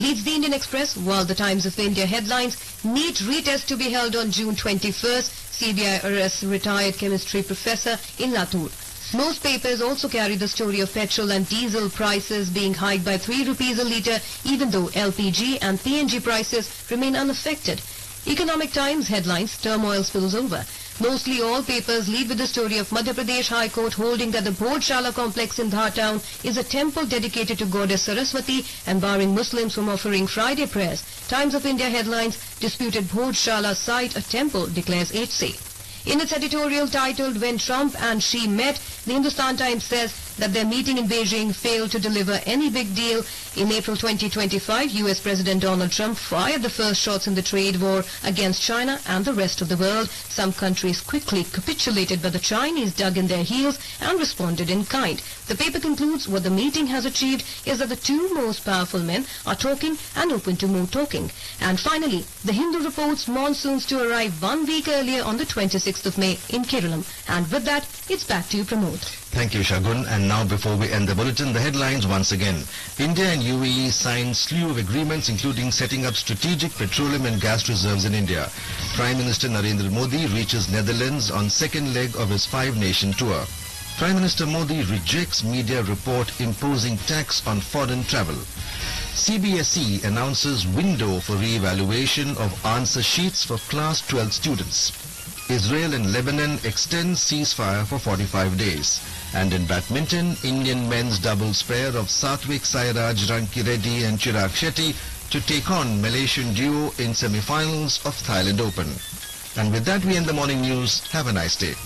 Leads the Indian Express, while the Times of India headlines, NEET retest to be held on June 21st, CBI arrests retired chemistry professor in Latur. Most papers also carry the story of petrol and diesel prices being hiked by 3 rupees a litre, even though LPG and PNG prices remain unaffected. Economic Times headlines, turmoil spills over. Mostly all papers lead with the story of Madhya Pradesh High Court holding that the Bhodshala complex in Dhar town is a temple dedicated to goddess Saraswati and barring Muslims from offering Friday prayers. Times of India headlines, disputed Bhodshala site a temple, declares HC. In its editorial titled When Trump and Xi Met, the Hindustan Times says that their meeting in Beijing failed to deliver any big deal. In April 2025, US President Donald Trump fired the first shots in the trade war against China and the rest of the world. Some countries quickly capitulated, but the Chinese dug in their heels and responded in kind. The paper concludes what the meeting has achieved is that the two most powerful men are talking and open to more talking. And finally, the Hindu reports monsoons to arrive 1 week earlier on the 26th of May in Kerala. And with that, it's back to you, Pramod. Thank you, Shagun. And now, before we end the bulletin, the headlines once again. India and UAE signed slew of agreements, including setting up strategic petroleum and gas reserves in India. Prime Minister Narendra Modi reaches Netherlands on second leg of his 5-nation tour. Prime Minister Modi rejects media report imposing tax on foreign travel. CBSE announces window for re-evaluation of answer sheets for class 12 students. Israel and Lebanon extend ceasefire for 45 days. And in badminton, Indian men's doubles pair of Satvik Sairaj, Ranki Reddy and Chirag Shetty to take on Malaysian duo in semi-finals of Thailand Open. And with that, we end the morning news. Have a nice day.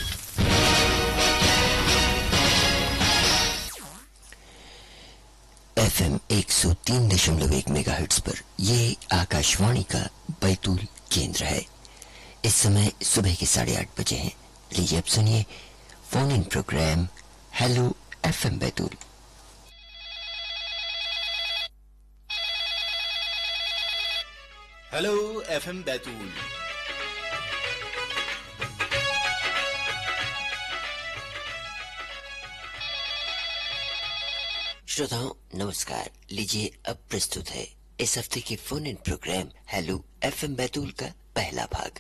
FM 103.1 megahertz पर ये आकाशवाणी का बैतूल केंद्र है। इस समय सुबह के 8:30 बजे हैं। लीजिए अब सुनिए phone in programme hello FM Betul. Hello FM Betul. श्रोताओं नमस्कार। लीजिए अब प्रस्तुत है इस हफ्ते के phone in programme hello FM Betul का पहला भाग।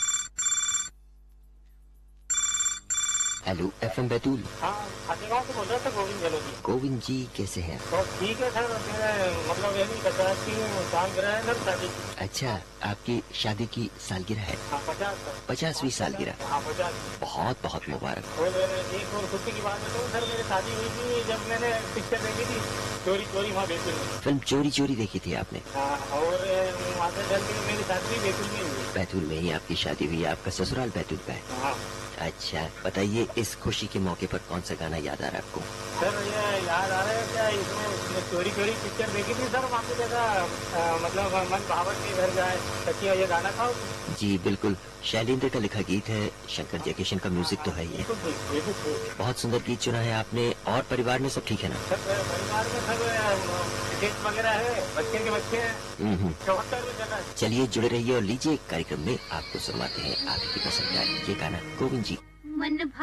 Hello FM Betul. हाँ, खातेगांव से बोल रहा था गोविंद जलोटी। गोविंद जी कैसे हैं? तो ठीक है सर, मतलब यही 50 की सालगिरह है सर शादी की। अच्छा, आपकी शादी की सालगिरह है? हाँ, 50 सर। 50वीं सालगिरह? हाँ, 50। बहुत बहुत मुबारक। और एक और खुशी की बात बताऊँ सर, मेरी शादी हुई थी जब मैंने पिक्चर देखी थी चोरी चोरी वहाँ बैतूल में। फिल्म चोरी चोरी देखी थी आपने? हाँ, और वहाँ से चल के मेरी शादी भी बैतूल में हुई। बैतूल में ही आपकी शादी हुई? आपका ससुराल बैतूल का है? हाँ। अच्छा, बताइए इस खुशी के मौके पर कौन सा गाना याद आ रहा है आपको? सर ये याद आ रहा है क्या, इसमें चोरी चोरी पिक्चर देखी थी सर, वहाँ पे जैसा मतलब मन भावक के घर जाए सचिया, ये गाना था। जी बिल्कुल, शैलेंद्र का लिखा गीत है, शंकर जयकिशन का म्यूजिक तो है ये। बहुत सुंदर गीत चुना है आपने। और परिवार में सब ठीक है ना? सर परिवार में सब खेत वगैरह है, बच्चे के बच्चे हैं। 74 में चला। चलिए जुड़े रहिए और लीजिए कार्यक्रम में आपको सुनवाते हैं आप ही की पसंद का ये गाना। गोविंद जी।